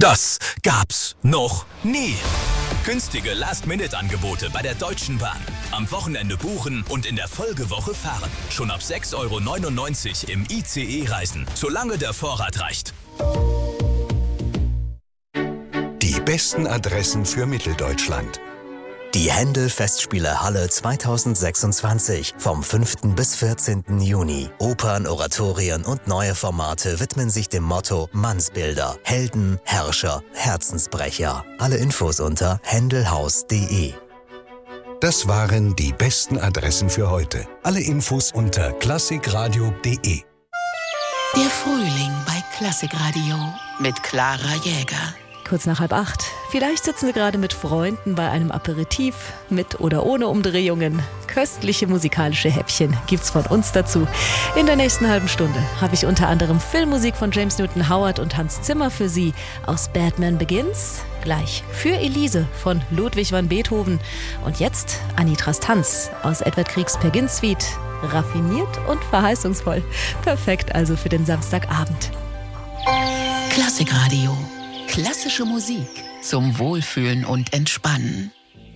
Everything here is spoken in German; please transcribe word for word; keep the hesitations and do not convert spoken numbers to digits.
Das gab's noch nie. Günstige Last-Minute-Angebote bei der Deutschen Bahn. Am Wochenende buchen und in der Folgewoche fahren. Schon ab sechs Euro neunundneunzig im I C E-Reisen, solange der Vorrat reicht. Die besten Adressen für Mitteldeutschland. Die Händel-Festspiele-Halle zweitausendsechsundzwanzig vom fünften bis vierzehnten Juni. Opern, Oratorien und neue Formate widmen sich dem Motto Mannsbilder, Helden, Herrscher, Herzensbrecher. Alle Infos unter händelhaus punkt de. Das waren die besten Adressen für heute. Alle Infos unter klassikradio punkt de. Der Frühling bei Klassikradio mit Clara Jäger. Kurz nach halb acht. Vielleicht sitzen Sie gerade mit Freunden bei einem Aperitif, mit oder ohne Umdrehungen. Köstliche musikalische Häppchen gibt's von uns dazu. In der nächsten halben Stunde habe ich unter anderem Filmmusik von James Newton Howard und Hans Zimmer für Sie aus Batman Begins. Gleich für Elise von Ludwig van Beethoven. Und jetzt Anitras Tanz aus Edvard Griegs Peer Gynt Suite. Raffiniert und verheißungsvoll. Perfekt also für den Samstagabend. Klassikradio. Klassische Musik zum Wohlfühlen und Entspannen.